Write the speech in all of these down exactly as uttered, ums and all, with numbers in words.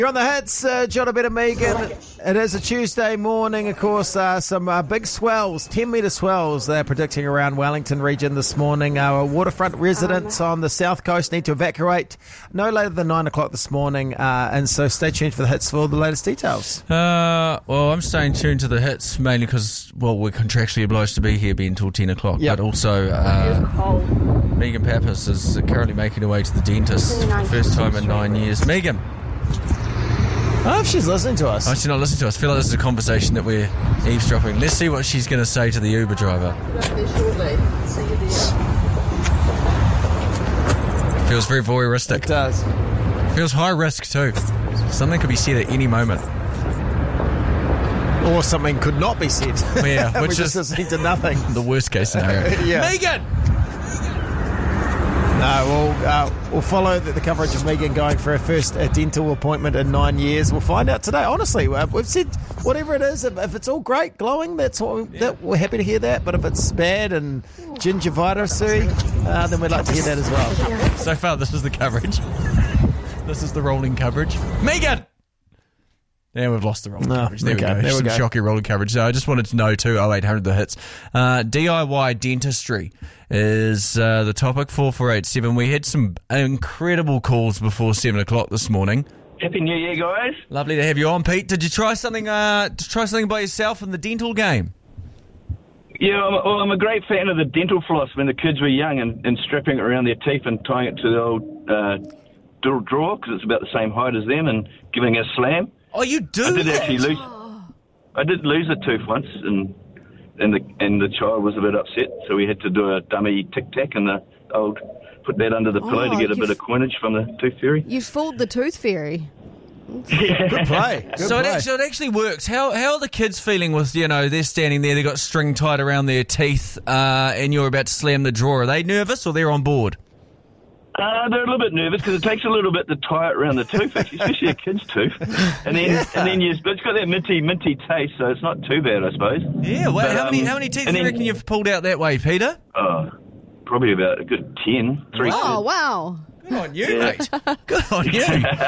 You're on the hits, uh, John, Ben and Megan. It is a Tuesday morning, of course. Uh, some uh, big swells, ten metre swells, they're predicting around Wellington region this morning. Our waterfront residents on the south coast need to evacuate no later than nine o'clock this morning. Uh, and so stay tuned for the hits for the latest details. Uh, well, I'm staying tuned to the hits mainly because, well, we're contractually obliged to be here be until ten o'clock. Yep. But also, uh, Megan Pappas is currently making her way to the dentist for the first time in nine years. Megan. Oh, if she's listening to us. Oh, she's not listening to us. I feel like this is a conversation that we're eavesdropping. Let's see what she's going to say to the Uber driver. Feels very voyeuristic. It does. Feels high risk too. Something could be said at any moment. Or something could not be said. Yeah, which We're is just listening to nothing. The worst case scenario. Yeah. Megan! No, we'll, uh, we'll follow the, the coverage of Megan going for her first uh, dental appointment in nine years. We'll find out today. Honestly, uh, we've said whatever it is, if, if it's all great, glowing, that's what we, that, we're happy to hear that. But if it's bad and gingivitis, uh, then we'd like to hear that as well. So far, this is the coverage. This is the rolling coverage. Megan! Yeah, we've lost the rolling No, coverage. There okay, we go. there we Some go. shocking rolling coverage. So I just wanted to know too, oh eight hundred the hits. Uh, D I Y dentistry is uh, the topic, four four eight seven. We had some incredible calls before seven o'clock this morning. Happy New Year, guys. Lovely to have you on, Pete. Did you try something uh, to try something by yourself in the dental game? Yeah, I'm a, well, I'm a great fan of the dental floss when the kids were young and, and strapping it around their teeth and tying it to the old uh, drawer because it's about the same height as them and giving it a slam. Oh, you do I did that? actually lose. I did lose a tooth once, and and the and the child was a bit upset, so we had to do a dummy tic tac and the old put that under the pillow Oh, to get a you've- bit of coinage from the tooth fairy. You fooled the tooth fairy. Good play. Good So it play. actually, it actually works. How how are the kids feeling with, you know, they're standing there, they've got string tied around their teeth, uh, and you're about to slam the drawer? Are they nervous or they're on board? Uh, they're a little bit nervous because it takes a little bit to tie it around the tooth, especially a kid's tooth. And then, Yeah. and then you, but it's got that minty, minty taste, so it's not too bad, I suppose. Yeah, well, But, how many um, how many teeth do and you then- reckon you've pulled out that way, Peter? Oh, probably about a good ten. Three. Oh, wow. Good on you, Yeah. mate. Good on you.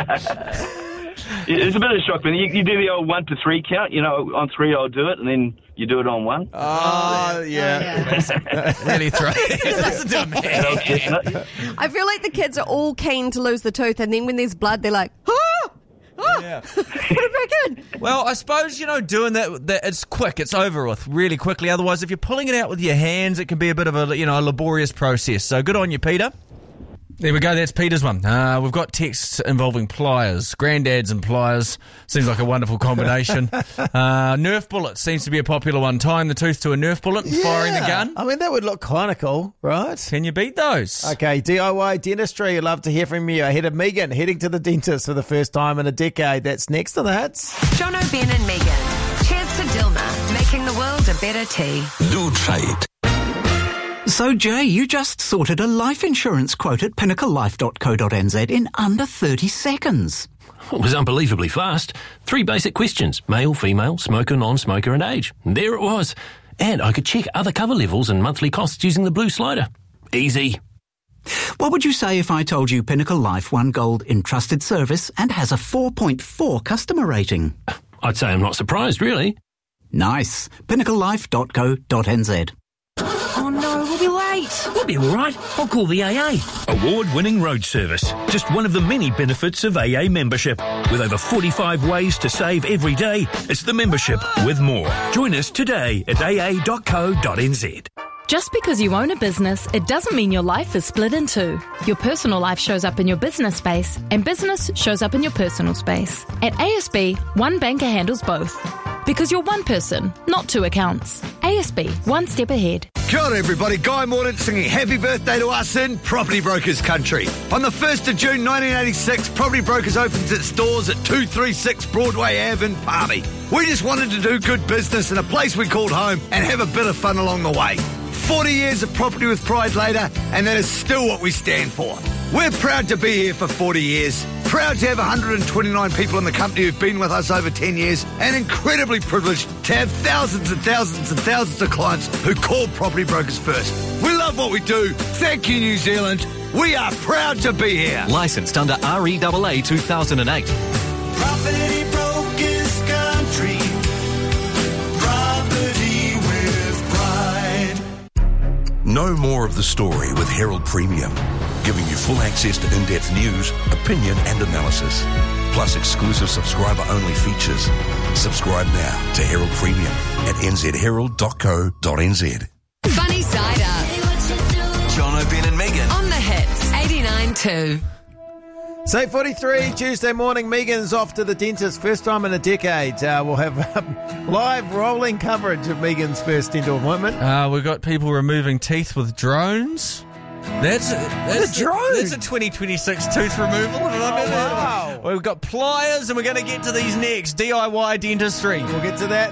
It's a bit of a shock, but you, you do the old one to three count. You know, on three I'll do it, and then you do it on one. Oh, yeah. Really throw. Listen to him, man. Old chestnut. I feel like the kids are all keen to lose the tooth, and then when there's blood, they're like, ah! Ah! Yeah. Put it back in. Well, I suppose, you know, doing that, that, it's quick, it's over with really quickly. Otherwise, if you're pulling it out with your hands, it can be a bit of a, you know, a laborious process. So good on you, Peter. There we go, that's Peter's one. Uh, we've got texts involving pliers. Granddads and pliers. Seems like a wonderful combination. uh, Nerf bullet seems to be a popular one. Tying the tooth to a Nerf bullet and firing the Yeah. gun. I mean, that would look kind of cool, right? Can you beat those? Okay, D I Y dentistry. I'd love to hear from you. Ahead of Megan heading to the dentist for the first time in a decade. That's next to the hits. Jono, Ben and Megan. Cheers to Dilma, making the world a better tea. Do try it. So, Jay, you just sorted a life insurance quote at pinnacle life dot co dot n z in under thirty seconds. It was unbelievably fast. Three basic questions: male, female, smoker, non-smoker, and age. And there it was. And I could check other cover levels and monthly costs using the blue slider. Easy. What would you say if I told you Pinnacle Life won gold in trusted service and has a four point four customer rating? I'd say I'm not surprised, really. Nice. pinnacle life dot co dot n z. Oh no, we'll be late. We'll be all right. I'll call the A A. Award-winning road service. Just one of the many benefits of A A membership. With over forty-five ways to save every day, it's the membership with more. Join us today at a a dot co dot n z. Just because you own a business, it doesn't mean your life is split in two. Your personal life shows up in your business space, and business shows up in your personal space. At A S B, one banker handles both. Because you're one person, not two accounts. A S B, one step ahead. Kia ora everybody, Guy Mordaunt singing happy birthday to us in Property Brokers country. On the first of June nineteen eighty-six, Property Brokers opens its doors at two thirty-six Broadway Ave in Palmy. We just wanted to do good business in a place we called home and have a bit of fun along the way. forty years of property with pride later, and that is still what we stand for. We're proud to be here for forty years, proud to have one hundred twenty-nine people in the company who've been with us over ten years, and incredibly privileged to have thousands and thousands and thousands of clients who call Property Brokers first. We love what we do. Thank you, New Zealand. We are proud to be here. Licensed under R E A A two thousand eight. Know more of the story with Herald Premium, giving you full access to in-depth news, opinion and analysis, plus exclusive subscriber-only features. Subscribe now to Herald Premium at n z herald dot co dot n z. Funny Side Up. John O'Ben and Megan. On the hits, eighty-nine two. It's eight forty-three, Tuesday morning. Megan's off to the dentist. First time in a decade. Uh, we'll have um, live rolling coverage of Megan's first dental appointment. Uh, we've got people removing teeth with drones. That's a, that's, a drone. That's a twenty twenty-six tooth removal. Oh, wow. We've got pliers, and we're going to get to these next. D I Y dentistry. We'll get to that